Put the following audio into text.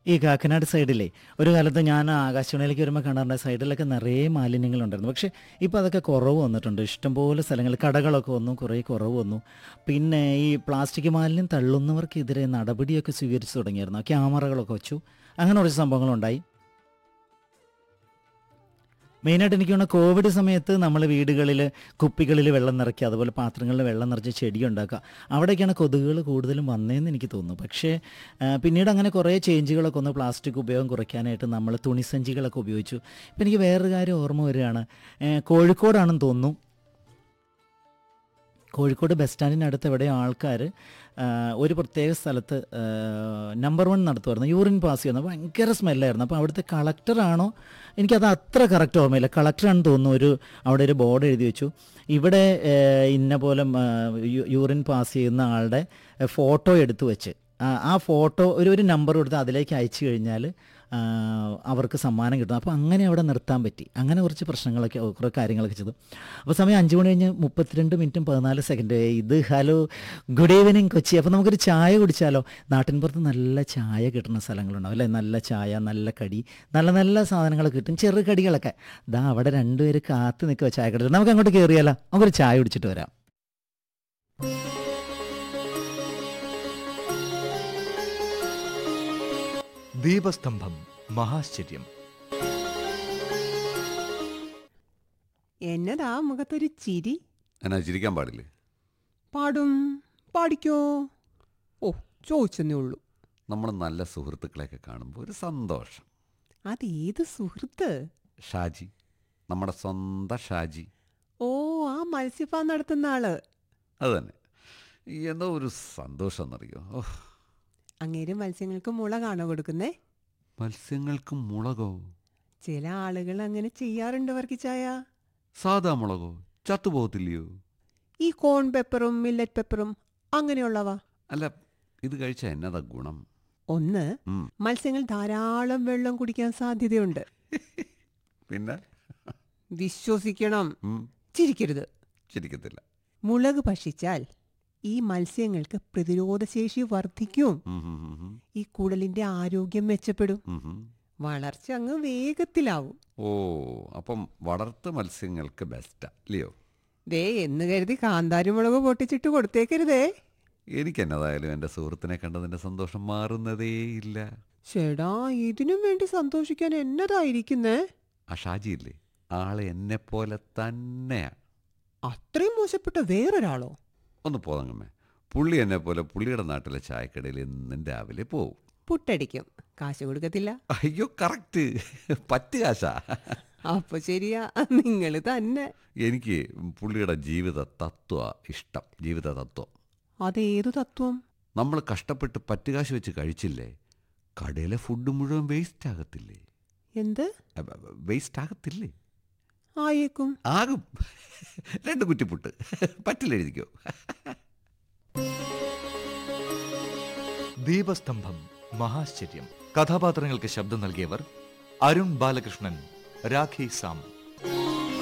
ഈ കാക്കനാട് സൈഡിലെ ഒരു കാലത്ത് ഞാൻ ആകാശവാണിയിലേക്ക് വരുമ്പോൾ കാണാറുണ്ട് സൈഡിലൊക്കെ നിറയെ മാലിന്യങ്ങളുണ്ടായിരുന്നു. പക്ഷേ ഇപ്പോൾ അതൊക്കെ കുറവ് വന്നിട്ടുണ്ട്. ഇഷ്ടംപോലെ സ്ഥലങ്ങൾ കടകളൊക്കെ വന്നു, കുറേ കുറവ് വന്നു. പിന്നെ ഈ പ്ലാസ്റ്റിക് മാലിന്യം തള്ളുന്നവർക്കെതിരെ നടപടിയൊക്കെ സ്വീകരിച്ചു തുടങ്ങിയിരുന്നു. ക്യാമറകളൊക്കെ വെച്ചു, അങ്ങനെ കുറച്ച് സംഭവങ്ങളുണ്ടായി. മെയിനായിട്ട് എനിക്ക് തോന്നുന്നു കോവിഡ് സമയത്ത് നമ്മൾ വീടുകളിൽ കുപ്പികളിൽ വെള്ളം നിറയ്ക്കുക, അതുപോലെ പാത്രങ്ങളിൽ വെള്ളം നിറച്ച് ചെടി ഉണ്ടാക്കുക, അവിടേക്കാണ് കൊതുകുകൾ കൂടുതലും വന്നതെന്ന് എനിക്ക് തോന്നുന്നു. പക്ഷേ പിന്നീട് അങ്ങനെ കുറേ ചേഞ്ചുകളൊക്കെ വന്ന് പ്ലാസ്റ്റിക് ഉപയോഗം കുറയ്ക്കാനായിട്ട് നമ്മൾ തുണിസഞ്ചികളൊക്കെ ഉപയോഗിച്ചു. ഇപ്പം എനിക്ക് വേറൊരു കാര്യം ഓർമ്മ വരികയാണ്. കോഴിക്കോടാണെന്ന് തോന്നുന്നു, കോഴിക്കോട് ബസ് സ്റ്റാൻഡിനടുത്ത് എവിടെയോ ആൾക്കാർ ഒരു പ്രത്യേക സ്ഥലത്ത് നമ്പർ 1 നടത്തുമായിരുന്നു. യൂറിൻ പാസ് ചെയ്യുന്നത് ഭയങ്കര സ്മെല്ലായിരുന്നു. അപ്പോൾ അവിടുത്തെ കളക്ടറാണോ, എനിക്കത് അത്ര കറക്റ്റ് ഓർമ്മയില്ല, കളക്ടറാണെന്ന് തോന്നുന്നു, അവിടെ ഒരു ബോർഡ് എഴുതി വെച്ചു, ഇവിടെ ഇന്ന പോലെ യൂറിൻ പാസ് ചെയ്യുന്ന ആളുടെ ഫോട്ടോ എടുത്തു വെച്ച് ആ ഫോട്ടോ ഒരു നമ്പർ കൊടുത്ത് അതിലേക്ക് അയച്ചു കഴിഞ്ഞാൽ അവർക്ക് സമ്മാനം കിട്ടും. അപ്പോൾ അങ്ങനെ അവിടെ നിർത്താൻ പറ്റി. അങ്ങനെ കുറച്ച് പ്രശ്നങ്ങളൊക്കെ, കുറേ കാര്യങ്ങളൊക്കെ ചെയ്തു. അപ്പോൾ സമയം 5 മണി കഴിഞ്ഞ് 32 മിനിറ്റും 14 സെക്കൻഡ്. ഇത് ഹലോ, ഗുഡ് ഈവനിങ് കൊച്ചി. അപ്പോൾ നമുക്കൊരു ചായ കുടിച്ചാലോ? നാട്ടിൻപുറത്ത് നല്ല ചായ കിട്ടുന്ന സ്ഥലങ്ങളുണ്ടാവും അല്ലേ? നല്ല ചായ, നല്ല കടി, നല്ല നല്ല സാധനങ്ങളൊക്കെ കിട്ടും, ചെറു കടികളൊക്കെ. ദാ അവിടെ രണ്ടുപേര് കാത്തു നിൽക്കുക ചായ കടിച്ചിട്ട്. നമുക്ക് അങ്ങോട്ട് കയറിയാലോ? നമുക്കൊരു ചായ കുടിച്ചിട്ട് വരാം. ദീപസ്തംഭം മഹാശ്ചര്യം. എന്നതാ മുഖത്തൊരു ചിരി? എന്നാ ചിരിക്കാൻ പാടില്ലേ? പാടും, പാടിക്കോ. ഓ, ചോദിച്ചെന്നേ ഉള്ളൂ. നമ്മൾ നല്ല സുഹൃത്തുക്കളെയൊക്കെ കാണുമ്പോൾ ഒരു സന്തോഷം. അതേത് സുഹൃത്ത്? ഷാജി, നമ്മുടെ സ്വന്തം ഷാജി. ഓ, ആ മത്സ്യഫാം നടത്തുന്ന ആള്. അത് തന്നെ. എന്തോ ഒരു സന്തോഷം എന്നറിയോ. ഓഹ്, അങ്ങേര് മത്സ്യങ്ങൾക്ക് മുള കാണോ കൊടുക്കുന്നേ? മത്സ്യങ്ങൾക്ക് മുളകോ? ചില ആളുകൾ അങ്ങനെ ചെയ്യാറുണ്ട് വർക്കിച്ചായ. സാധാ മുളകോ? ചത്തുപോകത്തില്ലയോ? ഈ കോൺ പെപ്പറും മില്ലറ്റ് പെപ്പറും അങ്ങനെയുള്ളവ. അല്ല, ഇത് കഴിച്ചാൽ എന്നതാ ഗുണം? ഒന്ന്, മത്സ്യങ്ങൾ ധാരാളം വെള്ളം കുടിക്കാൻ സാധ്യതയുണ്ട്. പിന്നെ വിശ്വസിക്കണം, ചിരിക്കരുത്. ചിരിക്കത്തില്ല. മുളക് ഭക്ഷിച്ചാൽ ഈ മത്സ്യങ്ങൾക്ക് പ്രതിരോധശേഷി വർദ്ധിക്കും. ഈ കുടലിന്റെ ആരോഗ്യം മെച്ചപ്പെടും, വളർച്ച അങ്ങ് വേഗത്തിലാവും. ഓ, അപ്പം വളർത്തു മത്സ്യങ്ങൾക്ക് ബെസ്റ്റാ അല്ലയോ? ദേ എന്ന് കരുതി കാന്താരി മുളക് പൊട്ടിച്ചിട്ട് കൊടുത്തേക്കരുതേ. എനിക്കെന്നതായാലും എൻ്റെ സുഹൃത്തിനെ കണ്ടതിൻ്റെ സന്തോഷം മാറുന്നതേ ഇല്ല. ചേടാ, ഇതിനും വേണ്ടി സന്തോഷിക്കാൻ എന്നതായിരിക്കുന്നേ? ആ ഷാജിയില്ലേ, ആളെ എന്നെ പോലെ തന്നെയാ. അത്രയും മോശപ്പെട്ട വേറൊരാളോ? ഒന്ന് പോതങ്ങമ്മേ. പുള്ളി എന്നെ പോലെ പുള്ളിയുടെ നാട്ടിലെ ചായക്കടയിൽ എന്നും രാവിലെ പോവും. പുട്ടടിക്കും, കാശ് കൊടുക്കത്തില്ല. അയ്യോ, കറക്റ്റ്, പറ്റ് കാശാ. അപ്പൊ ശരിയാ, നിങ്ങൾ തന്നെ. എനിക്ക് പുള്ളിയുടെ ജീവിത തത്വ ഇഷ്ടം. ജീവിത തത്വം. അതേതു തത്വം? നമ്മൾ കഷ്ടപ്പെട്ട് പറ്റുകാശ് വെച്ച് കഴിച്ചില്ലേ, കടയിലെ ഫുഡ് മുഴുവൻ വേസ്റ്റ് ആകത്തില്ലേ? എന്ത് വേസ്റ്റ് ആകത്തില്ലേ? ആയേക്കും. ആകും. 2 കുറ്റിപ്പുട്ട് പറ്റിലെഴുതിക്കോ. ദീപസ്തംഭം മഹാശ്ചര്യം. കഥാപാത്രങ്ങൾക്ക് ശബ്ദം നൽകിയവർ അരുൺ ബാലകൃഷ്ണൻ, രാഖി സാം.